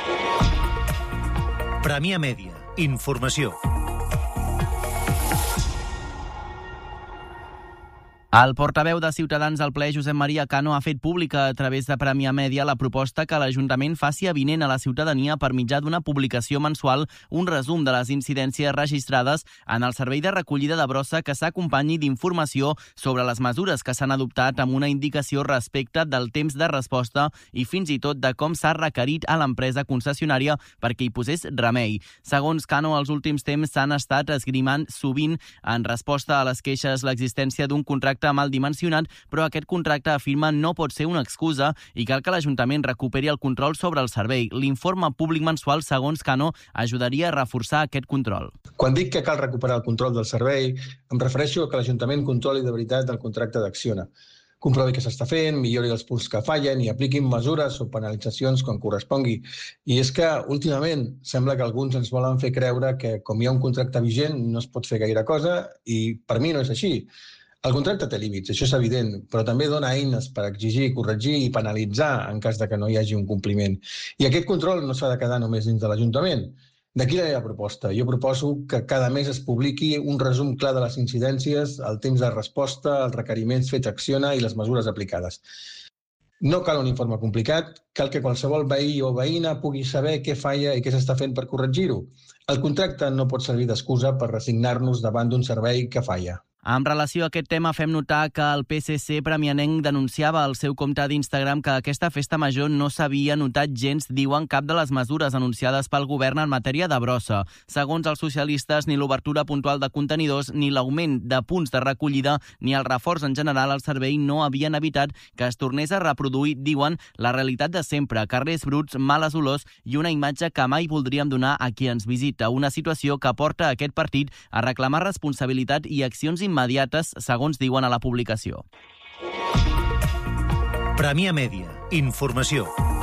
Premià Mèdia. Informació. El portaveu de Ciutadans al ple, Josep Maria Cano, ha fet pública a través de Premià Mèdia la proposta que l'Ajuntament faci avinent a la ciutadania per mitjà d'una publicació mensual un resum de les incidències registrades en el servei de recollida de brossa que s'acompanyi d'informació sobre les mesures que s'han adoptat amb una indicació respecte del temps de resposta i fins i tot de com s'ha requerit a l'empresa concessionària perquè hi posés remei. Segons Cano, els últims temps s'han estat esgrimant sovint en resposta a les queixes l'existència d'un contracte mal dimensionat, però aquest contracte, afirma, no pot ser una excusa i cal que l'Ajuntament recuperi el control sobre el servei. L'informe públic mensual, segons Cano, ajudaria a reforçar aquest control. Quan dic que cal recuperar el control del servei, em refereixo a que l'Ajuntament controli de veritat el contracte d'Acciona. Comprovi què s'està fent, millori els punts que fallen i apliquin mesures o penalitzacions quan correspongui. I és que, últimament, sembla que alguns ens volen fer creure que, com hi ha un contracte vigent, no es pot fer gaire cosa, i per mi no és així. El contracte té límits, això és evident, però també dona eines per exigir, corregir i penalitzar en cas de que no hi hagi un compliment. I aquest control no s'ha de quedar només dins de l'Ajuntament. D'aquí la meva proposta. Jo proposo que cada mes es publiqui un resum clar de les incidències, el temps de resposta, els requeriments fets a Acciona i les mesures aplicades. No cal un informe complicat, cal que qualsevol veí o veïna pugui saber què falla i què s'està fent per corregir-ho. El contracte no pot servir d'excusa per resignar-nos davant d'un servei que falla. En relació a aquest tema, fem notar que el PSC premianenc denunciava al seu compte d'Instagram que aquesta festa major no s'havia notat gens, diuen, cap de les mesures anunciades pel govern en matèria de brossa. Segons els socialistes, ni l'obertura puntual de contenidors, ni l'augment de punts de recollida, ni el reforç en general al servei no havien evitat que es tornés a reproduir, diuen, la realitat de sempre, carrers bruts, males olors i una imatge que mai voldríem donar a qui ens visita. Una situació que porta aquest partit a reclamar responsabilitat i accions immediates, segons diuen a la publicació. Premià Mèdia. Informació.